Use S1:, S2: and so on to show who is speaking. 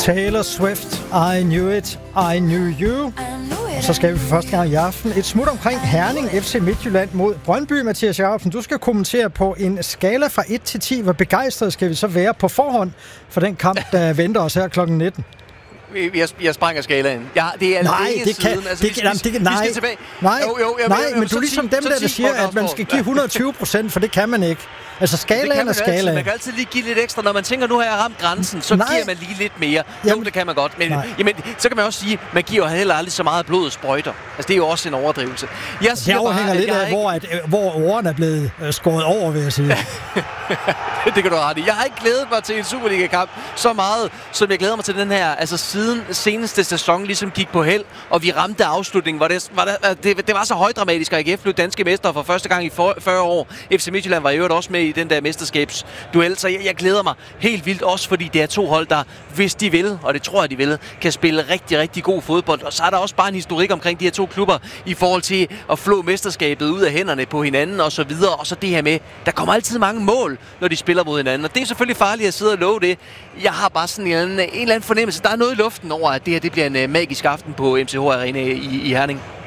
S1: Taylor Swift, I Knew It, I Knew You. Og så skal vi for første gang i aften et smut omkring Herning FC Midtjylland mod Brøndby. Mathias Jacobsen, du skal kommentere på en skala fra 1 til 10. Hvor begejstret skal vi så være på forhånd for den kamp, der venter os her kl. 19?
S2: Jeg sprænger skalaen. Ja, det er
S1: nej, det kan,
S2: siden. Altså,
S1: vi skal tilbage. Nej, men du er ligesom dem der siger, at man skal give 120%, for det kan man ikke. Altså skalaen er skalaen.
S2: Man kan altid lige give lidt ekstra. Når man tænker, nu har jeg ramt grænsen, så giver man lige lidt mere. Jo, det kan man godt. Men så kan man også sige, man giver heller aldrig så meget blod sprøjter. Altså det er jo også en overdrivelse.
S1: Det afhænger lidt af, hvor årene er blevet skåret over, vil jeg sige.
S2: Det kan du ret i. Jeg har ikke glædet mig til en Superliga-kamp så meget, som jeg glæder mig til den her. Altså siden seneste sæson ligesom gik på held, og vi ramte afslutningen, hvor det var så højdramatisk, at AGF blev danske mestre for første gang i 40 år. FC Midtjylland var i øvrigt også med i den der mesterskabsduel, så jeg glæder mig helt vildt også, fordi det er to hold, der, hvis de vil, og det tror jeg, de vil, kan spille rigtig, rigtig god fodbold. Og så er der også bare en historik omkring de her to klubber i forhold til at flå mesterskabet ud af hænderne på hinanden og så videre. Og så det her med, der kommer altid mange mål, når de spiller mod hinanden. Og det er selvfølgelig farligt at sidde og love det. Jeg har bare sådan en eller anden fornemmelse. Der er noget i luften over, at det her det bliver en magisk aften på MCH Arena i Herning.